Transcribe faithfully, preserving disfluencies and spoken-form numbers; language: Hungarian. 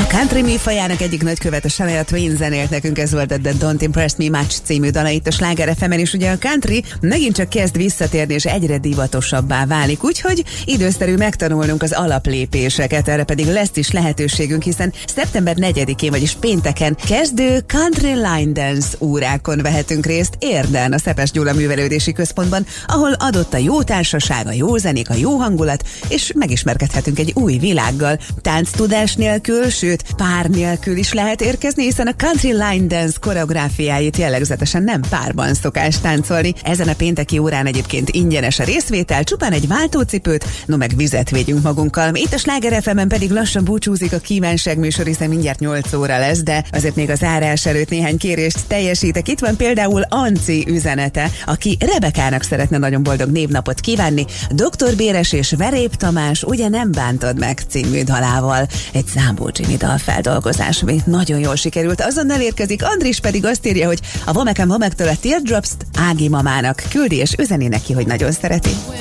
country műfajának egyik nagykövete Shania Twain zenélt nekünk, ez volt a The Don't Impress Me Much című dala itt a Sláger ef emen, és ugye a country megint csak kezd visszatérni, és egyre divatosabbá válik, úgyhogy időszerű megtanulnunk az alaplépéseket, erre pedig lesz is lehetőségünk, hiszen szeptember negyedikén, vagyis pénteken kezdő Country Line Dance órákon vehetünk részt Érden, a Szepes Gyula Művelődési Központban, ahol adott a jó társaság, a jó zenék, a jó hangulat, és megismerkedhetünk egy új világgal. Tánctudás nélkül, sőt pár nélkül is lehet érkezni, hiszen a Country Line Dance koreográfiáit jellegzetesen nem párban szokás táncolni. Ezen a pénteki órán egyébként ingyenes a részvétel, csupán egy váltócipőt, no meg vizet védjünk magunkkal. Itt a Sláger ef emen pedig lassan búcsúzik a kívánság műsor, hiszen mindjárt nyolc óra lesz, de azért még a zárás előtt néhány kérést teljesítek. Itt van például Anci üzenete, aki Rebekának szeretne nagyon boldog névnapot kívánni. doktor Béres és Verép Tamás Ugye nem bántod meg című dalával. Egy Zámbó Jimmy dal feldolgozás, ami nagyon jól sikerült. Azonnal érkezik, Andris pedig azt írja, hogy a Vomeken Vomektől a Teardrops-t Ági mamának küldi, és üzeni neki, hogy nagyon szereti.